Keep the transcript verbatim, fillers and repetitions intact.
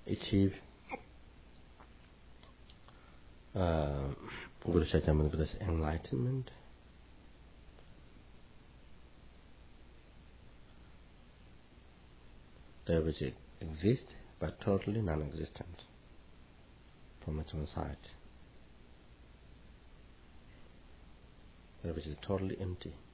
achieve uh, Guru Sachaman Buddha's enlightenment. That which exists but totally non-existent from its own side. That which is totally empty.